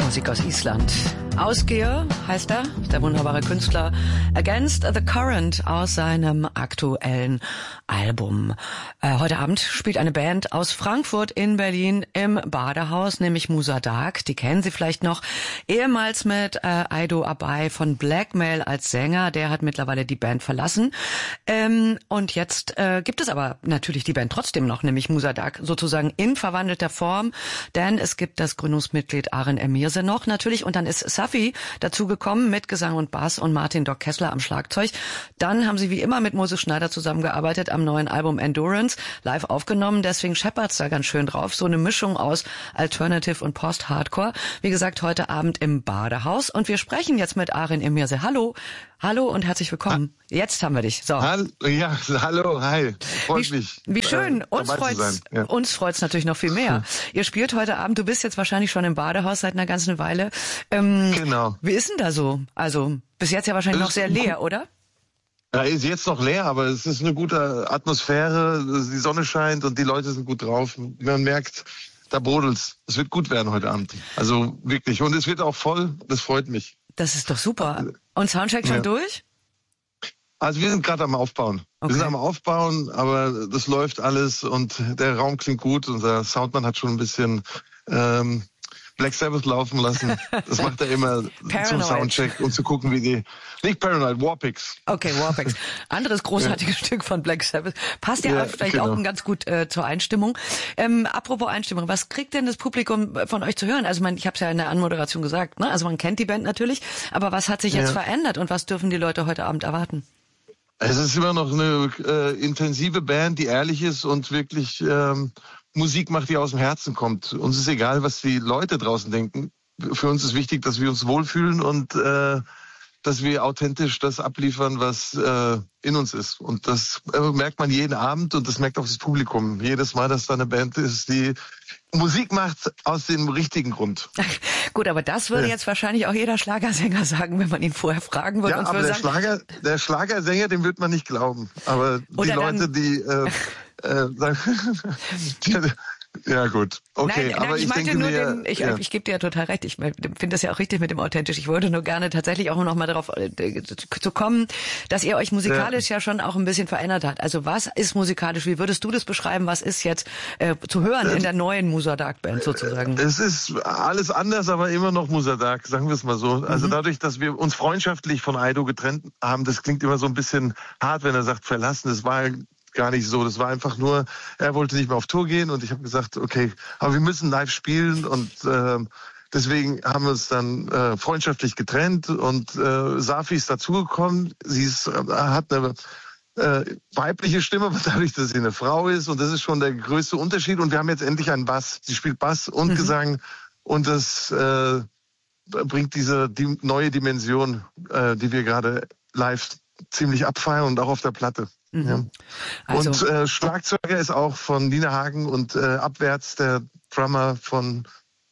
Musik aus Island. Ausgehe heißt er, der wunderbare Künstler Against the Current aus seinem aktuellen Album. Heute Abend spielt eine Band aus Frankfurt in Berlin im Badehaus, nämlich Musa Dağ. Die kennen Sie vielleicht noch. Ehemals mit Aydo Abay von Blackmail als Sänger. Der hat mittlerweile die Band verlassen. Und jetzt gibt es aber natürlich die Band trotzdem noch, nämlich Musa Dağ sozusagen in verwandelter Form. Denn es gibt das Gründungsmitglied Aren Emirse noch natürlich. Und dann ist Safi dazugekommen mit Gesang und Bass und Martin Doc Kessler am Schlagzeug. Dann haben sie wie immer mit Moses Schneider zusammengearbeitet am neuen Album Endurance, live aufgenommen. Deswegen scheppert's da ganz schön drauf. So eine Mischung aus Alternative und Post-Hardcore. Wie gesagt, heute Abend im Badehaus. Und wir sprechen jetzt mit Aren Emirse. Hallo. Hallo und herzlich willkommen. Jetzt haben wir dich. So. Ja, hallo, hi. Freut mich. Wie schön. Uns freut's natürlich noch viel mehr. Ihr spielt heute Abend, du bist jetzt wahrscheinlich schon im Badehaus seit einer ganzen Weile. Genau. Wie ist denn da so? Also, bis jetzt ja wahrscheinlich noch sehr leer, oder? Ja, ist jetzt noch leer, aber es ist eine gute Atmosphäre, die Sonne scheint und die Leute sind gut drauf. Man merkt, da brodelt's. Es wird gut werden heute Abend. Also wirklich. Und es wird auch voll, das freut mich. Das ist doch super. Und Soundcheck schon durch? Also wir sind gerade am Aufbauen. Okay. Wir sind am Aufbauen, aber das läuft alles und der Raum klingt gut. Unser Soundmann hat schon ein bisschen Black Sabbath laufen lassen. Das macht er immer zum Soundcheck und zu gucken, wie die... Nicht Paranoid, Warpix. Okay, Warpix. Anderes großartiges Stück von Black Sabbath. Passt ja vielleicht auch ganz gut zur Einstimmung. Apropos Einstimmung, was kriegt denn das Publikum von euch zu hören? Also ich habe es ja in der Anmoderation gesagt, ne? Also man kennt die Band natürlich, aber was hat sich jetzt verändert und was dürfen die Leute heute Abend erwarten? Es ist immer noch eine intensive Band, die ehrlich ist und wirklich... Musik macht, die aus dem Herzen kommt. Uns ist egal, was die Leute draußen denken. Für uns ist wichtig, dass wir uns wohlfühlen und dass wir authentisch das abliefern, was in uns ist. Und das merkt man jeden Abend und das merkt auch das Publikum. Jedes Mal, dass da eine Band ist, die Musik macht aus dem richtigen Grund. Gut, aber das würde jetzt wahrscheinlich auch jeder Schlagersänger sagen, wenn man ihn vorher fragen würde. Ja, aber der Schlagersänger, dem wird man nicht glauben. Aber die Leute, die... ja gut, okay. Nein, aber ich meinte nur, ich gebe dir ja total recht, ich finde das ja auch richtig mit dem authentisch. Ich wollte nur gerne tatsächlich auch noch mal darauf zu kommen, dass ihr euch musikalisch ja schon auch ein bisschen verändert habt. Also was ist musikalisch, wie würdest du das beschreiben, was ist jetzt zu hören in der neuen Musa Dağ Band sozusagen? Es ist alles anders, aber immer noch Musa Dağ, sagen wir es mal so. Also dadurch, dass wir uns freundschaftlich von Aydo getrennt haben, das klingt immer so ein bisschen hart, wenn er sagt verlassen, das war gar nicht so. Das war einfach nur, er wollte nicht mehr auf Tour gehen und ich habe gesagt, okay, aber wir müssen live spielen und deswegen haben wir uns dann freundschaftlich getrennt und Safi ist dazugekommen. Sie hat eine weibliche Stimme, aber dadurch, dass sie eine Frau ist und das ist schon der größte Unterschied und wir haben jetzt endlich einen Bass. Sie spielt Bass und Gesang und das bringt die neue Dimension, die wir gerade live ziemlich abfeiern und auch auf der Platte. Ja. Also, und Schlagzeuger ist auch von Nina Hagen und abwärts der Drummer von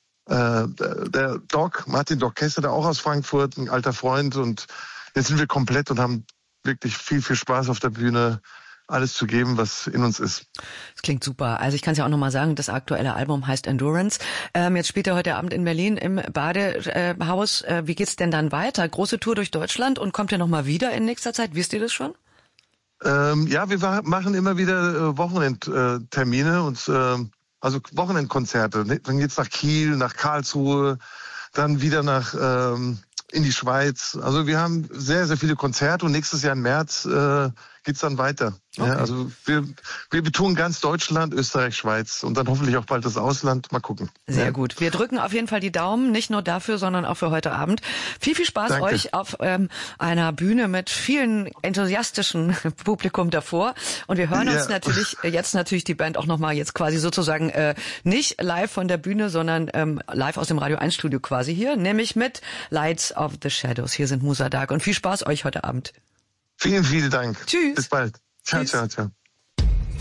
der Martin Doc Kessler, der auch aus Frankfurt, ein alter Freund. Und jetzt sind wir komplett und haben wirklich viel, viel Spaß auf der Bühne, alles zu geben, was in uns ist. Das klingt super. Also ich kann es ja auch nochmal sagen, das aktuelle Album heißt Endurance. Jetzt spielt er heute Abend in Berlin im Badehaus. Wie geht's denn dann weiter? Große Tour durch Deutschland und kommt ihr nochmal wieder in nächster Zeit? Wisst ihr das schon? Ja, wir machen immer wieder Wochenendtermine und also Wochenendkonzerte. Dann geht's nach Kiel, nach Karlsruhe, dann wieder in die Schweiz. Also wir haben sehr, sehr viele Konzerte und nächstes Jahr im März geht's dann weiter. Okay. Ja, also wir betonen ganz Deutschland, Österreich, Schweiz und dann hoffentlich auch bald das Ausland. Mal gucken. Sehr gut. Wir drücken auf jeden Fall die Daumen, nicht nur dafür, sondern auch für heute Abend. Viel, viel Spaß euch auf einer Bühne mit vielen enthusiastischen Publikum davor. Und wir hören uns natürlich die Band auch nochmal jetzt quasi sozusagen nicht live von der Bühne, sondern live aus dem Radio 1 Studio quasi hier, nämlich mit Lights of the Shadows. Hier sind Musa Dağ und viel Spaß euch heute Abend. Vielen, vielen Dank. Tschüss. Bis bald. Ciao, ciao, ciao.